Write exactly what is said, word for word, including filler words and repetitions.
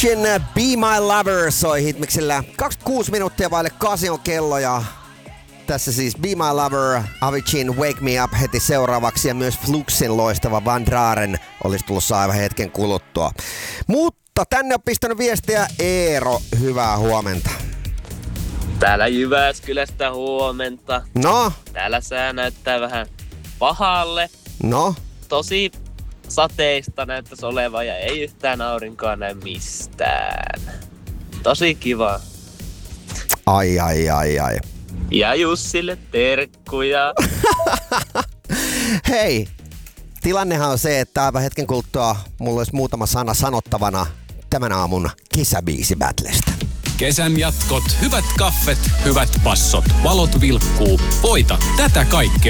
Be My Lover soi hitmiksellä kaksikymmentäkuusi minuuttia vaille kahdeksan on kello ja tässä siis Be My Lover, Avicin Wake Me Up heti seuraavaksi ja myös Fluxin loistava Van Draren olisi tulossa aivan hetken kuluttua. Mutta tänne on pistänyt viestiä Eero, hyvää huomenta. Täällä Jyväskylästä huomenta. No? Täällä sää näyttää vähän pahalle. No? Tosi sateista näyttäisi olevan ja ei yhtään aurinkoa näy mistään. Tosi kiva. Ai ai ai ai. Ja Jussille terkkuja. Hei, tilannehan on se, että aivan hetken kuluttua mulla olisi muutama sana sanottavana tämän aamun kesäbiisi-battlestä. Kesän jatkot, hyvät kaffet, hyvät passot, valot vilkkuu. Voita tätä kaikkea